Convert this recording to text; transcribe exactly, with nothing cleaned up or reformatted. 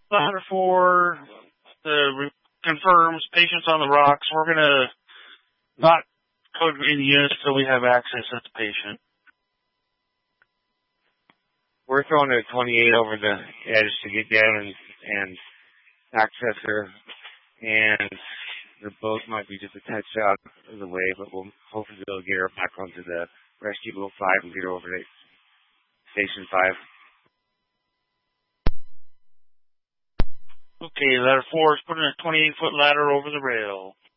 ladder four uh, re- confirms patients on the rocks. We're going to not code any units until we have access at the patient. We're throwing a twenty-eight over the edge to get down and, and access her, and the boat might be just a touch out of the way, but we'll hopefully be able to get her back onto the rescue boat five and get her over to station five. Okay, ladder four is putting a twenty-eight foot ladder over the rail.